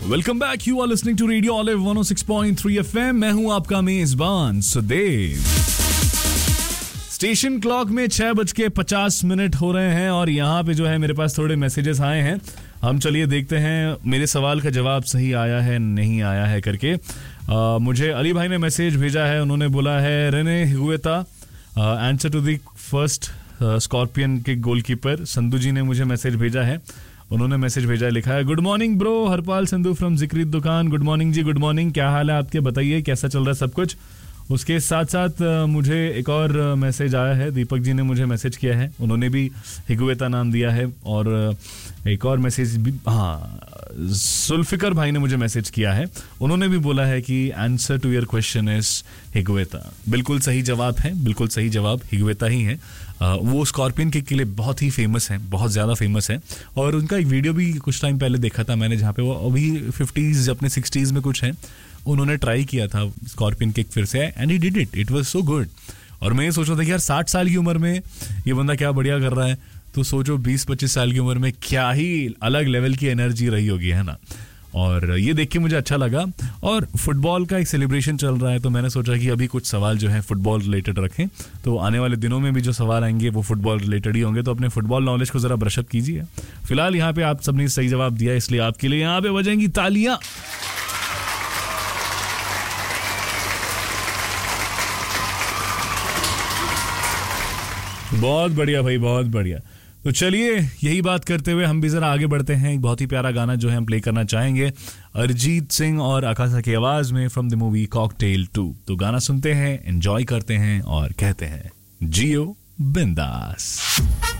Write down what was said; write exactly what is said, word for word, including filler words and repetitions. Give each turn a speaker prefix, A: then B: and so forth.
A: Welcome back, you are listening to radio olive one O six point three FM. मैं हूं आपका मेजबान Sudev. Station clock में छह बज के पचास मिनट हो रहे हैं और यहाँ पे जो है मेरे पास थोड़े मैसेजेस आए हैं। हम चलिए देखते हैं मेरे सवाल का जवाब सही आया है नहीं आया है करके। आ, मुझे अली भाई ने मैसेज भेजा है, उन्होंने बोला है Renee हिगुएता answer to the first scorpion के गोलकीपर। संधू जी ने मुझे मैसेज भेजा है, उन्होंने मैसेज भेजा, लिखा है good morning bro, Harpal Sandhu from जिक्रित दुकान। गुड मॉर्निंग जी, गुड मॉर्निंग, क्या हाल है आपके, बताइए कैसा चल रहा है सब कुछ। उसके साथ साथ मुझे एक और मैसेज आया है, दीपक जी ने मुझे मैसेज किया है, उन्होंने भी हिगुएता नाम दिया है। और एक और मैसेज भी, हाँ, जुल्फिकर भाई ने मुझे मैसेज किया है, उन्होंने भी बोला है कि answer to your question is हिगुएता। बिल्कुल सही जवाब है, बिल्कुल सही जवाब हिगुएता ही है। वो स्कॉर्पियन किक के लिए बहुत ही फेमस है, बहुत ज़्यादा फेमस है। और उनका एक वीडियो भी कुछ टाइम पहले देखा था मैंने, जहाँ पे वो अभी फिफ्टीज़ अपने सिक्सटीज़ में कुछ है, उन्होंने ट्राई किया था स्कॉर्पियन किक फिर से, and he did it, it was so good. और मैं ये सोच रहा था कि यार साठ साल की उम्र में ये बंदा क्या बढ़िया कर रहा है, तो सोचो बीस पच्चीस साल की उम्र में क्या ही अलग लेवल की एनर्जी रही होगी, है ना। और ये देख के मुझे अच्छा लगा। और फुटबॉल का एक सेलिब्रेशन चल रहा है, तो मैंने सोचा कि अभी कुछ सवाल जो है फुटबॉल रिलेटेड रखें, तो आने वाले दिनों में भी जो सवाल आएंगे वो फुटबॉल रिलेटेड ही होंगे, तो अपने फुटबॉल नॉलेज को जरा ब्रशअप कीजिए। फिलहाल यहाँ पे आप सबने सही जवाब दिया, इसलिए आपके लिए यहाँ पे बजेंगी तालियां। बहुत बढ़िया भाई, बहुत बढ़िया। तो चलिए यही बात करते हुए हम भी जरा आगे बढ़ते हैं। एक बहुत ही प्यारा गाना जो है हम प्ले करना चाहेंगे, अरिजीत सिंह और आकाशा की आवाज में, from the movie cocktail to. तो गाना सुनते हैं, एंजॉय करते हैं और कहते हैं जियो बिंदास।